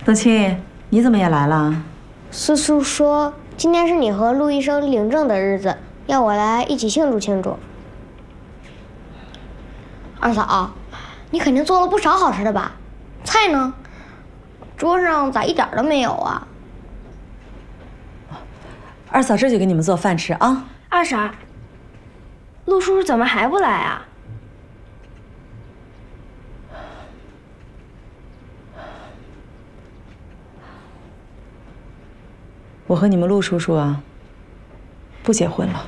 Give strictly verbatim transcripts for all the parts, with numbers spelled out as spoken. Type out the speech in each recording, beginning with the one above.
冬青，你怎么也来了？ 四叔说今天是你和陆医生领证的日子，要我来一起庆祝庆祝。二嫂，你肯定做了不少好吃的吧？菜呢？桌上咋一点都没有啊？ 二嫂这就给你们做饭吃啊。 二婶，陆叔叔怎么还不来啊？ 我和你们陆叔叔啊，不结婚了。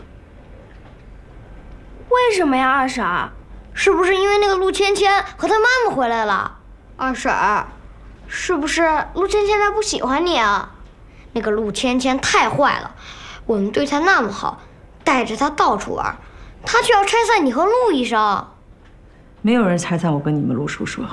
为什么呀，二婶？ 是不是因为那个陆芊芊和她妈妈回来了？二婶儿，是不是陆芊芊她不喜欢你啊？那个陆芊芊太坏了，我们对她那么好，带着她到处玩，她却要拆散你和陆医生。 没有人拆散我跟你们陆叔叔，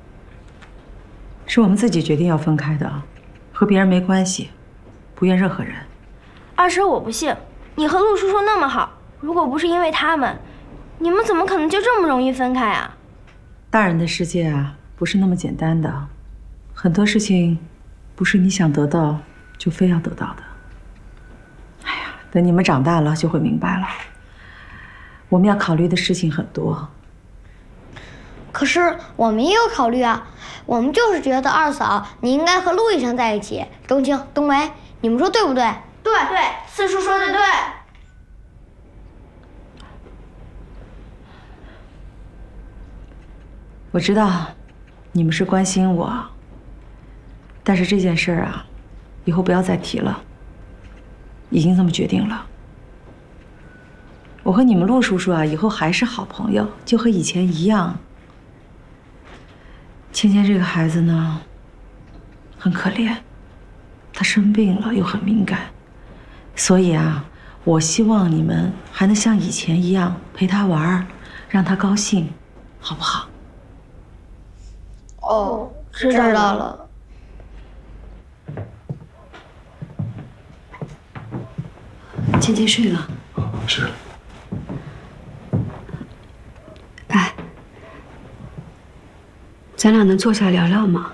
是我们自己决定要分开的，和别人没关系。 不怨任何人。 二婶，我不信，你和陆叔叔那么好，如果不是因为他们，你们怎么可能就这么容易分开啊？ 大人的世界啊，不是那么简单的，很多事情不是你想得到就非要得到的。哎呀，等你们长大了就会明白了。我们要考虑的事情很多。 可是我们也有考虑啊，我们就是觉得二嫂你应该和陆医生在一起。冬青、冬梅。 你们说对不对？ 对对，四叔说的对。 我知道你们是关心我，但是这件事儿啊，以后不要再提了。已经这么决定了。我和你们陆叔叔啊，以后还是好朋友，就和以前一样。芊芊这个孩子呢，很可怜。 他生病了，又很敏感，所以啊，我希望你们还能像以前一样陪他玩，让他高兴，好不好？ 哦，知道了。 芊芊睡了。 哦，是。 哎，咱俩能坐下聊聊吗？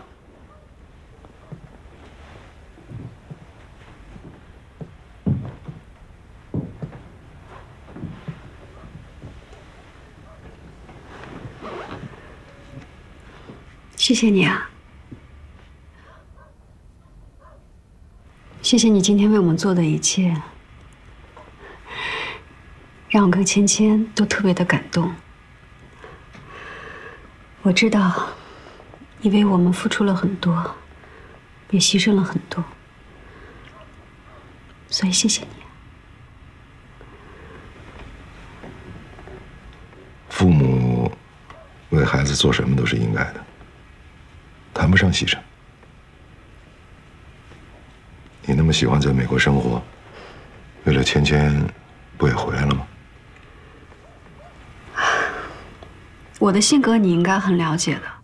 谢谢你啊，谢谢你今天为我们做的一切，让我跟芊芊都特别的感动。我知道，你为我们付出了很多，也牺牲了很多，所以谢谢你。 父母为孩子做什么都是应该的。 谈不上牺牲。你那么喜欢在美国生活，为了芊芊，不也回来了吗？ 我的性格你应该很了解的。